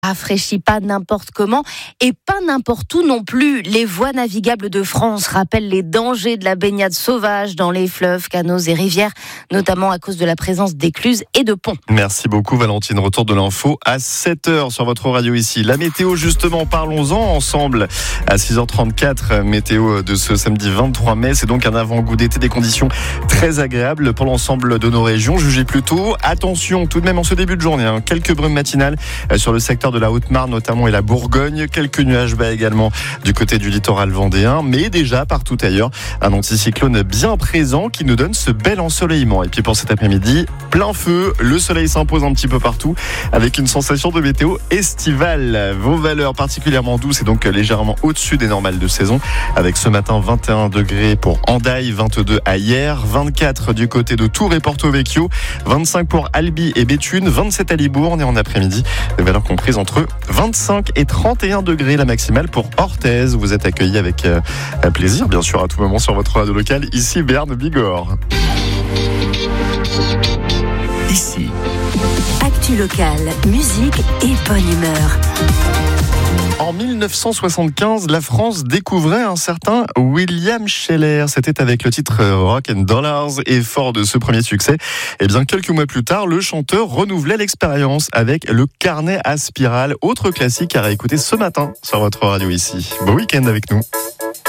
Rafraîchit pas n'importe comment et pas n'importe où non plus. Les voies navigables de France rappellent les dangers de la baignade sauvage dans les fleuves, canaux et rivières, notamment à cause de la présence d'écluses et de ponts. Merci beaucoup Valentine. Retour de l'info à 7h sur votre radio ici. La météo justement, parlons-en ensemble à 6h34. Météo de ce samedi 23 mai. C'est donc un avant-goût d'été, des conditions très agréables pour l'ensemble de nos régions. Jugez plutôt. Attention tout de même en ce début de journée. Quelques brumes matinales sur le secteur de la Haute-Marne notamment et la Bourgogne. Quelques nuages bas également du côté du littoral vendéen. Mais déjà partout ailleurs, un anticyclone bien présent qui nous donne ce bel ensoleillement. Et puis pour cet après-midi, plein feu. Le soleil s'impose un petit peu partout avec une sensation de météo estivale. Vos valeurs particulièrement douces et donc légèrement au-dessus des normales de saison. Avec ce matin 21 degrés pour Hendaye, 22 à Hyères, 24 du côté de Tours et Porto Vecchio, 25 pour Albi et Béthune, 27 à Libourne et en après-midi, des valeurs comprises entre 25 et 31 degrés la maximale pour Orthez. Vous êtes accueillis avec plaisir, bien sûr, à tout moment sur votre radio locale, ici Berne Bigorre. Ici. Actu locale, musique et bonne humeur. En 1975, la France découvrait un certain William Sheller. C'était avec le titre Rock and Dollars et fort de ce premier succès. Et bien quelques mois plus tard, le chanteur renouvelait l'expérience avec le Carnet à spirale, autre classique à réécouter ce matin sur votre radio ici. Bon week-end avec nous.